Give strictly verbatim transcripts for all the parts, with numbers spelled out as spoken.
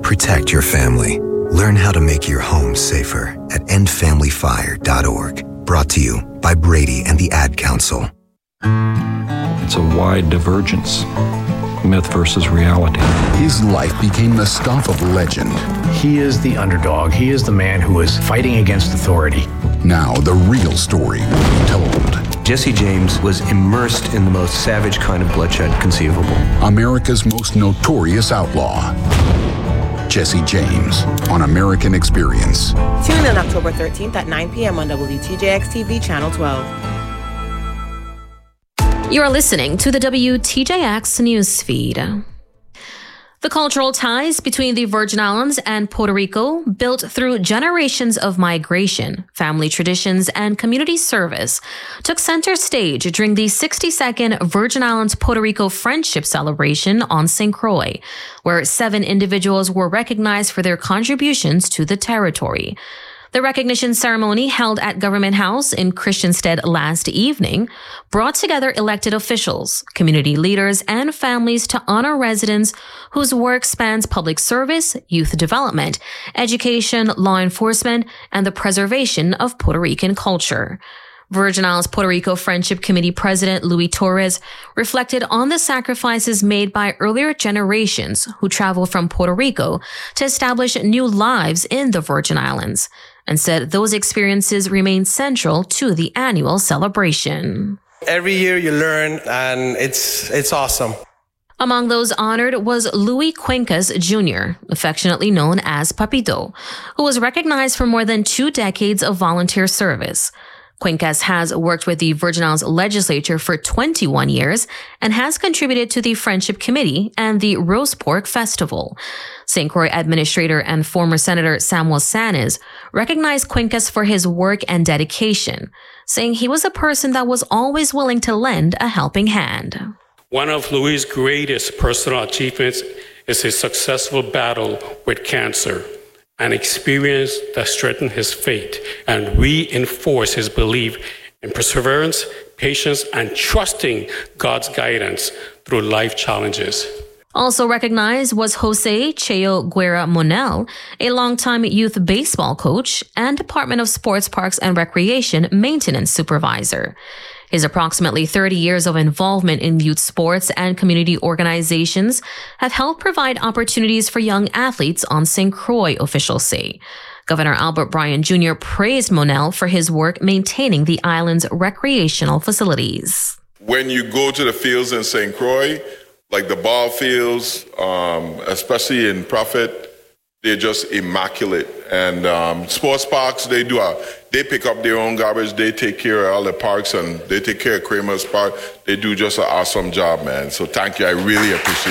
Protect your family. Learn how to make your home safer at end family fire dot org. Brought to you by Brady and the Ad Council. It's a wide divergence. Myth versus reality. His life became the stuff of legend. He is the underdog. He is the man who is fighting against authority. Now the real story will be told. Jesse James was immersed in the most savage kind of bloodshed conceivable. America's most notorious outlaw. Jesse James on American Experience. Tune in October thirteenth at nine p.m. on W T J X T V Channel twelve. You are listening to the W T J X news feed. The cultural ties between the Virgin Islands and Puerto Rico, built through generations of migration, family traditions, and community service, took center stage during the sixty-second Virgin Islands Puerto Rico Friendship Celebration on Saint Croix, where seven individuals were recognized for their contributions to the territory. The recognition ceremony held at Government House in Christiansted last evening brought together elected officials, community leaders, and families to honor residents whose work spans public service, youth development, education, law enforcement, and the preservation of Puerto Rican culture. Virgin Islands Puerto Rico Friendship Committee President Louis Torres reflected on the sacrifices made by earlier generations who traveled from Puerto Rico to establish new lives in the Virgin Islands, and said those experiences remain central to the annual celebration. Every year you learn, and it's it's awesome. Among those honored was Louis Cuencas Junior, affectionately known as Papito, who was recognized for more than two decades of volunteer service. Cuencas has worked with the Virgin Islands legislature for twenty-one years and has contributed to the Friendship Committee and the Roast Pork Festival. Saint Croix Administrator and former Senator Samuel Sanes recognized Cuencas for his work and dedication, saying he was a person that was always willing to lend a helping hand. One of Louis' greatest personal achievements is his successful battle with cancer, an experience that strengthened his faith and reinforced his belief in perseverance, patience, and trusting God's guidance through life challenges. Also recognized was Jose Cheo Guerra Monel, a longtime youth baseball coach and Department of Sports, Parks, and Recreation maintenance supervisor. His approximately thirty years of involvement in youth sports and community organizations have helped provide opportunities for young athletes on Saint Croix, officials say. Governor Albert Bryan Junior praised Monel for his work maintaining the island's recreational facilities. When you go to the fields in Saint Croix, like the ball fields, um, especially in Prophet, they're just immaculate. And um, sports parks, they do a, they pick up their own garbage. They take care of all the parks, and they take care of Kramer's Park. They do just an awesome job, man. So thank you. I really appreciate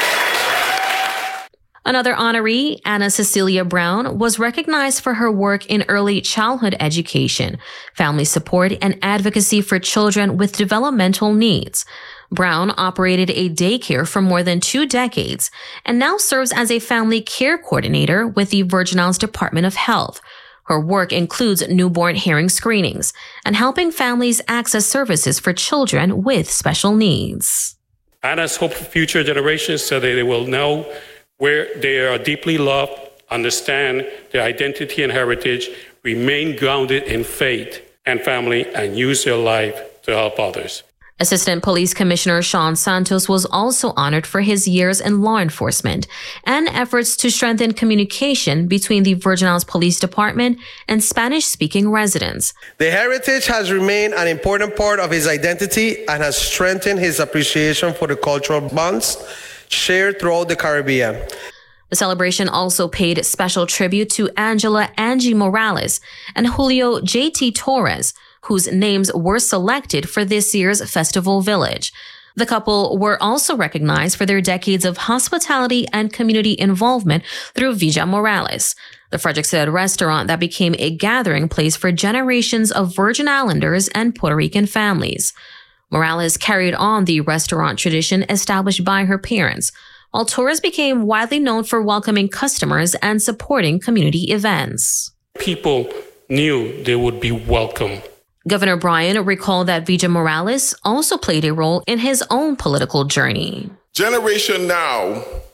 it. Another honoree, Anna Cecilia Brown, was recognized for her work in early childhood education, family support, and advocacy for children with developmental needs. Brown operated a daycare for more than two decades and now serves as a family care coordinator with the Virgin Islands Department of Health. Her work includes newborn hearing screenings and helping families access services for children with special needs. Anna's hope for future generations so that they will know where they are deeply loved, understand their identity and heritage, remain grounded in faith and family, and use their life to help others. Assistant Police Commissioner Sean Santos was also honored for his years in law enforcement and efforts to strengthen communication between the Virgin Islands Police Department and Spanish-speaking residents. The heritage has remained an important part of his identity and has strengthened his appreciation for the cultural bonds shared throughout the Caribbean. The celebration also paid special tribute to Angela Angie Morales and Julio J T Torres, whose names were selected for this year's Festival Village. The couple were also recognized for their decades of hospitality and community involvement through Villa Morales, the Fredericksted restaurant that became a gathering place for generations of Virgin Islanders and Puerto Rican families. Morales carried on the restaurant tradition established by her parents, while Torres became widely known for welcoming customers and supporting community events. People knew they would be welcome. Governor Bryan recalled that Villa Morales also played a role in his own political journey. Generation now